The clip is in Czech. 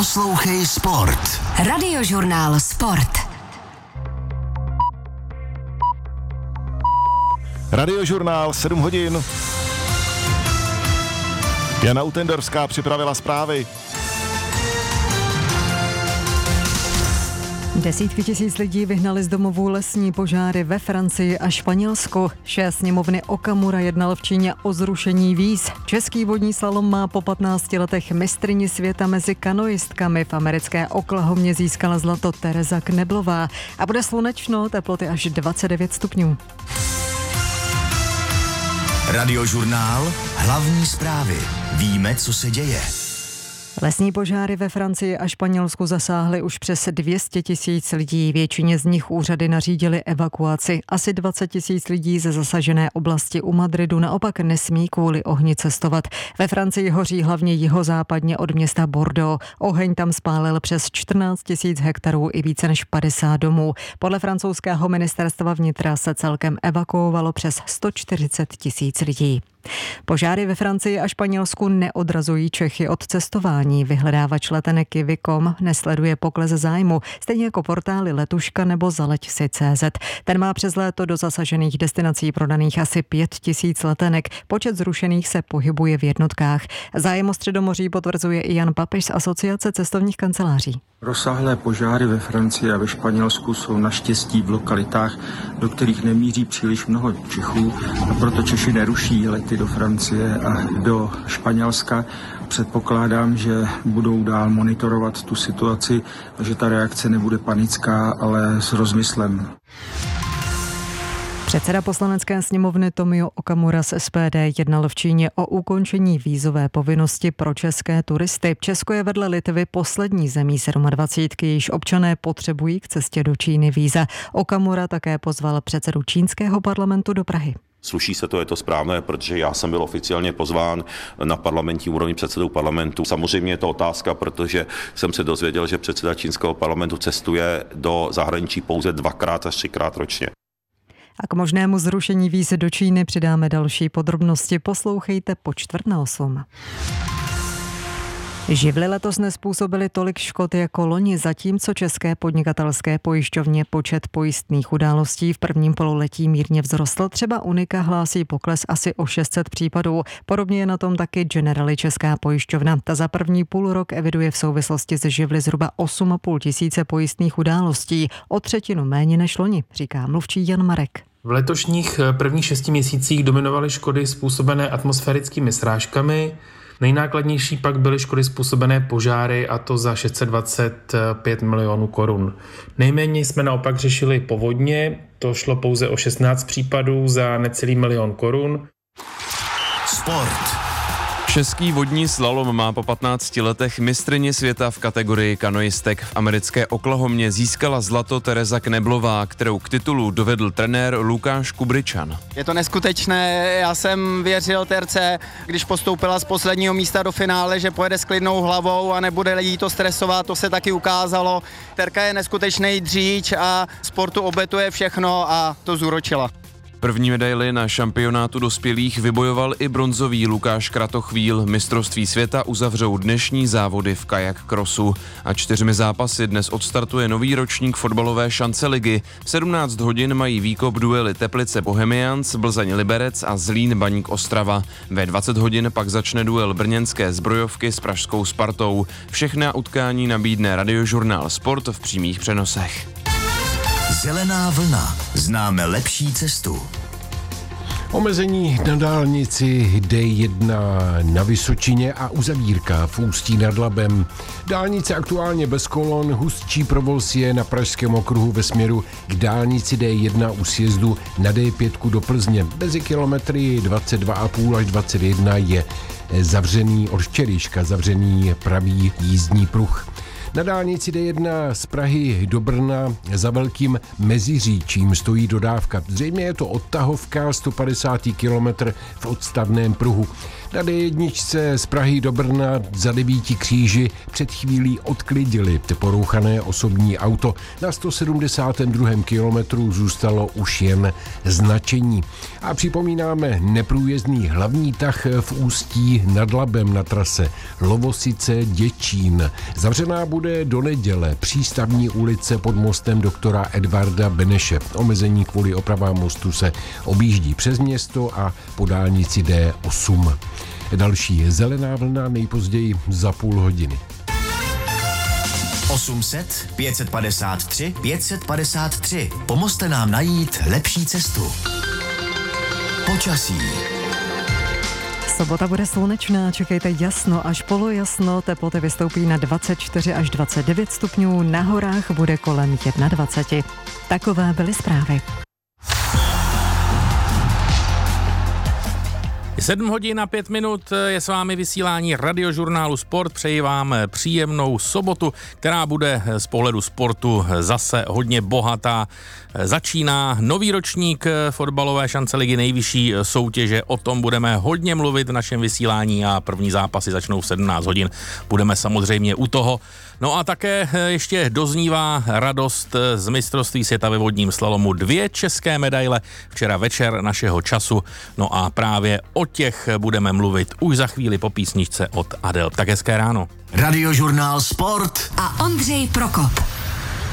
Poslouchej Sport. Radiožurnál Sport. Radiožurnál 7 hodin. Jana Utendorská připravila zprávy. Desítky tisíc lidí vyhnali z domovů lesní požáry ve Francii a Španělsku. Šéf sněmovny Okamura jednal v Číně o zrušení víz. Český vodní slalom má po 15 letech mistryni světa mezi kanoistkami. V americké Oklahomě získala zlato Tereza Kneblová a bude slunečno, teploty až 29 stupňů. Radiožurnál, hlavní zprávy. Víme, co se děje. Lesní požáry ve Francii a Španělsku zasáhly už přes 200 tisíc lidí. Většině z nich úřady nařídily evakuaci. Asi 20 tisíc lidí ze zasažené oblasti u Madridu naopak nesmí kvůli ohni cestovat. Ve Francii hoří hlavně jihozápadně od města Bordeaux. Oheň tam spálil přes 14 tisíc hektarů i více než 50 domů. Podle francouzského ministerstva vnitra se celkem evakuovalo přes 140 tisíc lidí. Požáry ve Francii a Španělsku neodrazují Čechy od cestování. Vyhledávač letenek Kiwi.com nesleduje pokles zájmu, stejně jako portály Letuška nebo Zaleď.si.cz. Ten má přes léto do zasažených destinací prodaných asi 5 tisíc letenek. Počet zrušených se pohybuje v jednotkách. Zájem o Středomoří potvrzuje i Jan Papež z Asociace cestovních kanceláří. Rozsáhlé požáry ve Francii a ve Španělsku jsou naštěstí v lokalitách, do kterých nemíří příliš mnoho Čechů, a proto Češi neruší lety do Francie a do Španělska. Předpokládám, že budou dál monitorovat tu situaci a že ta reakce nebude panická, ale s rozmyslem. Předseda poslanecké sněmovny Tomio Okamura z SPD jednal v Číně o ukončení vízové povinnosti pro české turisty. Česko je vedle Litvy poslední zemí 27, jejíž občané potřebují k cestě do Číny víza. Okamura také pozval předsedu čínského parlamentu do Prahy. Sluší se to, je to správné, protože já jsem byl oficiálně pozván na parlamentní úrovni předsedou parlamentu. Samozřejmě je to otázka, protože jsem se dozvěděl, že předseda čínského parlamentu cestuje do zahraničí pouze 2x až 3x ročně. A k možnému zrušení víz do Číny přidáme další podrobnosti. Poslouchejte po 7:45. Živly letos nezpůsobily tolik škod jako loni, zatímco české podnikatelské pojišťovně počet pojistných událostí v prvním pololetí mírně vzrostl. Třeba Unika hlásí pokles asi o 600 případů. Podobně je na tom taky Generali česká pojišťovna. Ta za první půlrok eviduje v souvislosti se živly zhruba 8,5 tisíce pojistných událostí. O třetinu méně než loni, říká mluvčí Jan Marek. V letošních prvních 6 měsících dominovaly škody způsobené atmosférickými srážkami. Nejnákladnější pak byly škody způsobené požáry, a to za 625 milionů korun. Nejméně jsme naopak řešili povodně, to šlo pouze o 16 případů za necelý 1 milion korun. Sport. Český vodní slalom má po 15 letech mistryni světa v kategorii kanoistek. V americké Oklahomě získala zlato Tereza Kneblová, kterou k titulu dovedl trenér Lukáš Kubričan. Je to neskutečné, já jsem věřil Terce, když postoupila z posledního místa do finále, že pojede s klidnou hlavou a nebude jí to stresovat, to se taky ukázalo. Terka je neskutečný dříč a sportu obětuje všechno a to zúročila. První medaili na šampionátu dospělých vybojoval i bronzový Lukáš Kratochvíl. Mistrovství světa uzavřou dnešní závody v kajak crossu. A 4 zápasy dnes odstartuje nový ročník fotbalové šance ligy. V 17 hodin mají výkop duely Teplice Bohemians, Plzeň Liberec a Zlín Baník Ostrava. Ve 20 hodin pak začne duel brněnské Zbrojovky s pražskou Spartou. Všechna utkání nabídne Radiožurnál Sport v přímých přenosech. Zelená vlna. Známe lepší cestu. Omezení na dálnici D1 na Vysočině a uzavírka v Ústí nad Labem. Dálnice aktuálně bez kolon, hustší provoz je na Pražském okruhu ve směru k dálnici D1 u sjezdu na D5 do Plzně. Mezi kilometry 22,5 až 21 je zavřený od včerejška zavřený pravý jízdní pruh. Na dálnici D1 z Prahy do Brna za Velkým Meziříčím stojí dodávka. Zřejmě je to odtahovka 150 km v odstavném pruhu. Na D1 z Prahy do Brna za 9 kříži před chvílí odklidili porouchané osobní auto. Na 172. kilometru zůstalo už jen značení. A připomínáme neprůjezdný hlavní tah v Ústí nad Labem na trase Lovosice-Děčín. Zavřená bude do neděle přístavní ulice pod mostem doktora Edvarda Beneše. Omezení kvůli opravám mostu se objíždí přes město a po dálnici D8. Další zelená vlna nejpozději za půl hodiny. 800 553 553. Pomozte nám najít lepší cestu. Počasí. Sobota bude slunečná, čekejte jasno až polojasno, teploty vystoupí na 24 až 29 stupňů, na horách bude kolem 21. Takové byly zprávy. 7 hodin a 5 minut je s vámi vysílání radiožurnálu Sport. Přeji vám příjemnou sobotu, která bude z pohledu sportu zase hodně bohatá. Začíná nový ročník fotbalové šance ligy nejvyšší soutěže. O tom budeme hodně mluvit v našem vysílání a první zápasy začnou v 17 hodin. Budeme samozřejmě u toho. No a také ještě doznívá radost z mistrovství světa ve vodním slalomu. 2 české medaile včera večer našeho času. No a právě o těch budeme mluvit už za chvíli po písničce od Adele. Tak hezké ráno. Radiožurnál Sport a Ondřej Prokop.